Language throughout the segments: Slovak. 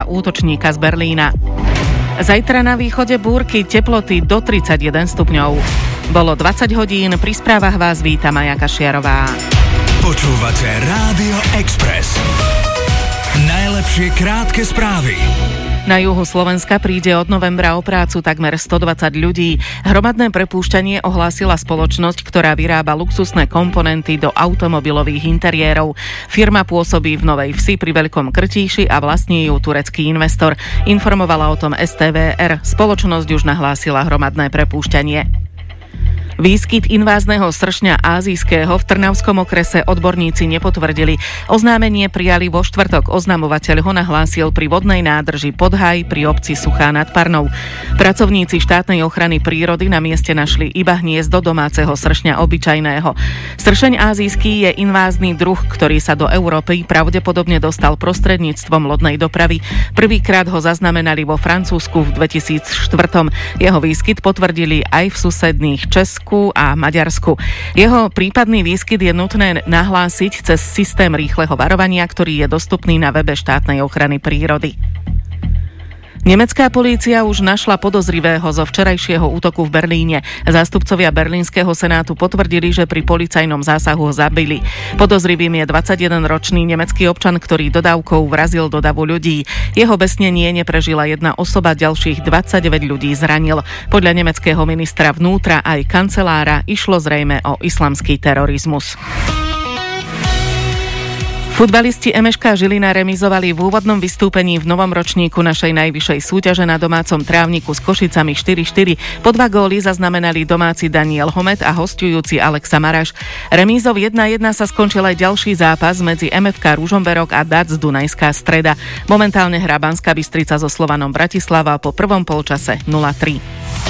útočníka z Berlína. Zajtra na východe búrky, teploty do 31 stupňov. Bolo 20 hodín, pri správach vás víta Maja Kašiarová. Počúvate Rádio Express. Najlepšie krátke správy. Na juhu Slovenska príde od novembra o prácu takmer 120 ľudí. Hromadné prepúšťanie ohlásila spoločnosť, ktorá vyrába luxusné komponenty do automobilových interiérov. Firma pôsobí v Novej Vsi pri Veľkom Krtíši a vlastní ju turecký investor. Informovala o tom STVR. Spoločnosť už nahlásila hromadné prepúšťanie. Výskyt invázneho sršňa ázijského v Trnavskom okrese odborníci nepotvrdili. Oznámenie prijali vo štvrtok. Oznamovateľ ho nahlásil pri vodnej nádrži Podhaj pri obci Suchá nad Parnou. Pracovníci štátnej ochrany prírody na mieste našli iba hniezdo domáceho sršňa obyčajného. Sršeň ázijský je invázny druh, ktorý sa do Európy pravdepodobne dostal prostredníctvom lodnej dopravy. Prvýkrát ho zaznamenali vo Francúzsku v 2004. Jeho výskyt potvrdili aj v susedných Česku a Maďarsku. Jeho prípadný výskyt je nutné nahlásiť cez systém rýchleho varovania, ktorý je dostupný na webe štátnej ochrany prírody. Nemecká polícia už našla podozrivého zo včerajšieho útoku v Berlíne. Zástupcovia berlínskeho senátu potvrdili, že pri policajnom zásahu ho zabili. Podozrivým je 21-ročný nemecký občan, ktorý dodávkou vrazil do davu ľudí. Jeho besnenie neprežila jedna osoba, ďalších 29 ľudí zranil. Podľa nemeckého ministra vnútra aj kancelára išlo zrejme o islamský terorizmus. Futbalisti MŠK Žilina remizovali v úvodnom vystúpení v novom ročníku našej najvyššej súťaže na domácom trávniku s Košicami 4-4. Po 2 góly zaznamenali domáci Daniel Homet a hosťujúci Alexa Maraš. Remízov 1-1 sa skončil aj ďalší zápas medzi MFK Ružomberok a DAC Dunajská Streda. Momentálne hrá Banská Bystrica so Slovanom Bratislava po prvom polčase 0-3.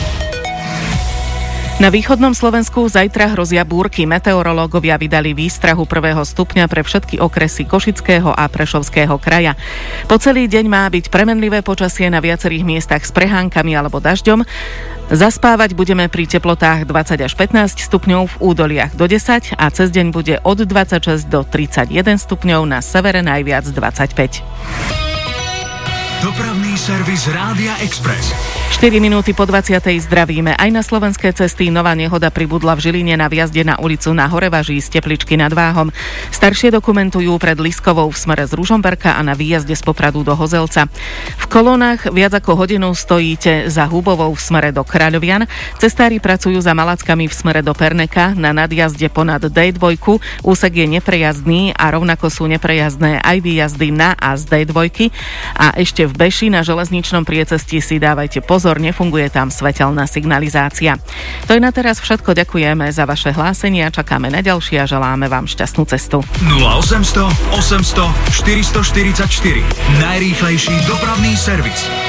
Na východnom Slovensku zajtra hrozia búrky. Meteorológovia vydali výstrahu 1. stupňa pre všetky okresy Košického a Prešovského kraja. Po celý deň má byť premenlivé počasie na viacerých miestach s prehánkami alebo dažďom. Zaspávať budeme pri teplotách 20 až 15 stupňov, v údoliach do 10 a cez deň bude od 26 do 31 stupňov, na severe najviac 25. Dopravný servis Rádia Express. 4 minúty po 20. zdravíme. Aj na slovenské cesty nová nehoda pribudla v Žiline na vjazde na ulicu na Horevaží z Tepličky nad Váhom. Staršie dokumentujú pred Liskovou v smere z Ružomberka a na výjazde z Popradu do Hozelca. V kolónach viac ako hodinu stojíte za Hubovou v smere do Kráľovian. Cestári pracujú za Malackami v smere do Perneka. Na nadjazde ponad D2 úsek je neprejazdný a rovnako sú neprejazdné aj výjazdy na a z D2. A ešte v Beši na železničnom priecestí si dávajte pozor, nefunguje tam svetelná signalizácia. To je na teraz všetko, ďakujeme za vaše hlásenia, čakáme na ďalšie a želáme vám šťastnú cestu. 0800 800 444. Najrýchlejší dopravný servis.